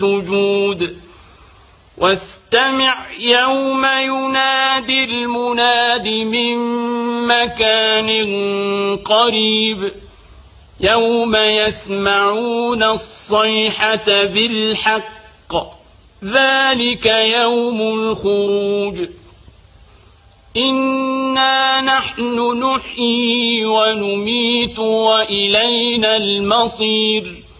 السجود واستمع يوم ينادي المناد من مكان قريب يوم يسمعون الصيحة بالحق ذلك يوم الخروج إنا نحن نحيي ونميت وإلينا المصير